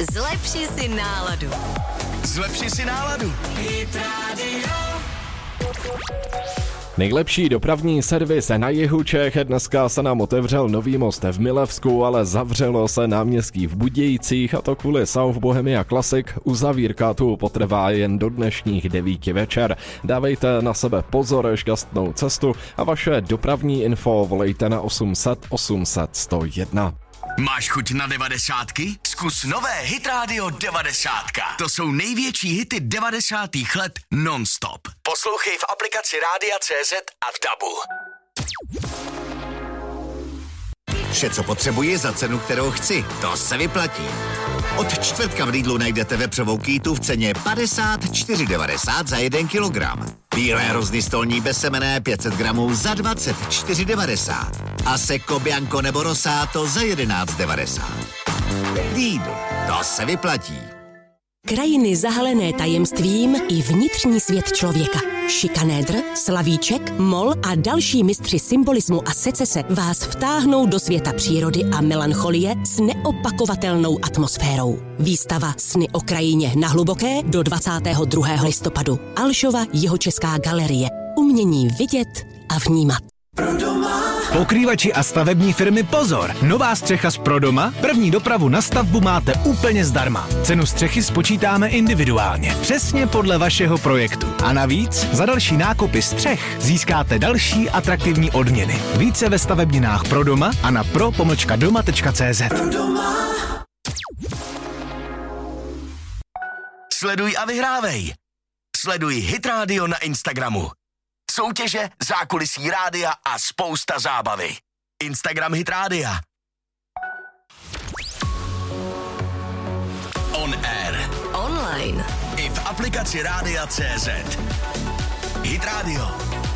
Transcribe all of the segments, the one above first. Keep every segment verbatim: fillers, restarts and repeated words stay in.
Zlepši si náladu. Zlepši si náladu. Hit Radio. Nejlepší dopravní servis na jihu Čech. Dneska se nám otevřel nový most v Milevsku, ale zavřelo se náměstí v Budějcích, a to kvůli South Bohemia Classic. Uzavírka tu potrvá jen do dnešních devíti večer. Dávejte na sebe pozor, šťastnou cestu a vaše dopravní info volejte na osm set osm set sto jedna. Máš chuť na devadesátky? Zkus nové Hit Radio devadesátka. To jsou největší hity devadesátých let non-stop. Poslouchej v aplikaci Rádia C Z a v dabu. Vše, co potřebuji za cenu, kterou chci. To se vyplatí. Od čtvrtka v Lidlu najdete vepřovou kýtu v ceně padesát čtyři devadesát za jeden kilogram. Bílé hrozny stolní bezsemenné pět set gramů za dvacet čtyři devadesát. A Secco Bianco nebo Rosato za jedenáct devadesát. Lidl, to se vyplatí. Krajiny zahalené tajemstvím i vnitřní svět člověka. Šikanédr, Slavíček, Mol a další mistři symbolismu a secese vás vtáhnou do světa přírody a melancholie s neopakovatelnou atmosférou. Výstava Sny o krajině na Hluboké do dvacátého druhého listopadu. Alšova Jihočeská galerie. Umění vidět a vnímat. Pokrývači a stavební firmy pozor! Nová střecha z Prodoma? První dopravu na stavbu máte úplně zdarma. Cenu střechy spočítáme individuálně, přesně podle vašeho projektu. A navíc za další nákupy střech získáte další atraktivní odměny. Více ve stavebninách Prodoma a na pro pomlčka doma tečka cé zet. Sleduj a vyhrávej. Sleduj Hit Radio na Instagramu. Soutěže, zákulisí rádia a spousta zábavy. Instagram Hit Rádia. On air. Online. I v aplikaci Rádia C Z. Hit Radio.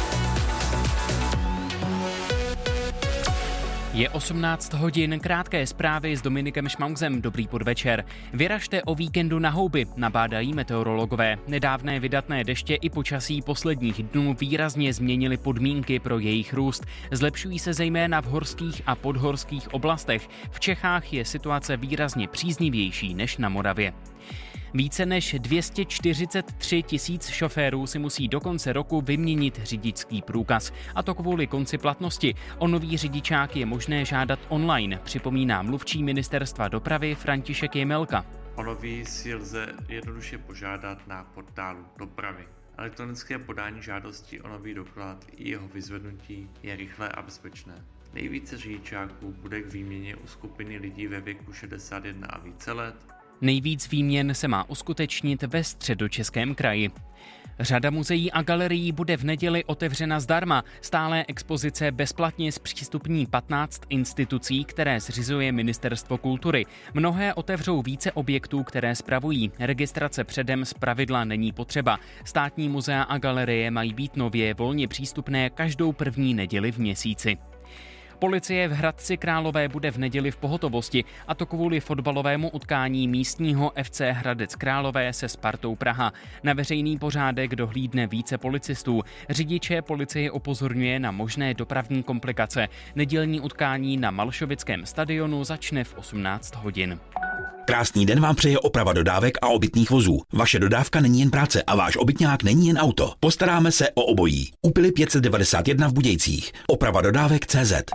Je osmnáct hodin, krátké zprávy s Dominikem Šmaugzem. Dobrý podvečer. Vyražte o víkendu na houby, nabádají meteorologové. Nedávné vydatné deště i počasí posledních dnů výrazně změnily podmínky pro jejich růst. Zlepšují se zejména v horských a podhorských oblastech. V Čechách je situace výrazně příznivější než na Moravě. Více než dvě stě čtyřicet tři tisíc šoférů si musí do konce roku vyměnit řidičský průkaz. A to kvůli konci platnosti. O nový řidičák je možné žádat online, připomíná mluvčí ministerstva dopravy František Jemelka. O nový si lze jednoduše požádat na portálu dopravy. Elektronické podání žádosti o nový doklad i jeho vyzvednutí je rychlé a bezpečné. Nejvíce řidičáků bude k výměně u skupiny lidí ve věku šedesát jedna a více let. Nejvíc výměn se má uskutečnit ve Středočeském kraji. Řada muzeí a galerií bude v neděli otevřena zdarma. Stálé expozice bezplatně zpřístupní patnáct institucí, které zřizuje Ministerstvo kultury. Mnohé otevřou více objektů, které spravují. Registrace předem zpravidla není potřeba. Státní muzea a galerie mají být nově volně přístupné každou první neděli v měsíci. Policie v Hradci Králové bude v neděli v pohotovosti, a to kvůli fotbalovému utkání místního F C Hradec Králové se Spartou Praha. Na veřejný pořádek dohlídne více policistů. Řidiče policie upozorňuje na možné dopravní komplikace. Nedělní utkání na Malšovickém stadionu začne v osmnáct hodin. Krásný den vám přeje Oprava dodávek a obytných vozů. Vaše dodávka není jen práce a váš obytňák není jen auto. Postaráme se o obojí. Úpily pět set devadesát jedna v Budějcích. Oprava dodávek tečka cé zet.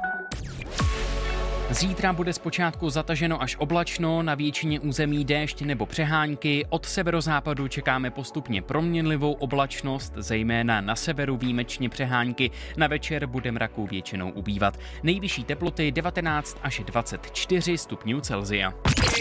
Zítra bude zpočátku zataženo až oblačno, na většině území déšť nebo přehánky. Od severozápadu čekáme postupně proměnlivou oblačnost, zejména na severu výjimečně přehánky. Na večer bude mraků většinou ubývat. Nejvyšší teploty devatenáct až dvacet čtyři stupňů Celsia.